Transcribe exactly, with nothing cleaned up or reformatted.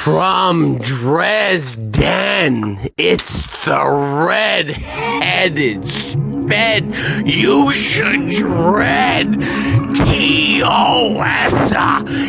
From Dresden, it's the red-headed sped you should dread. T O S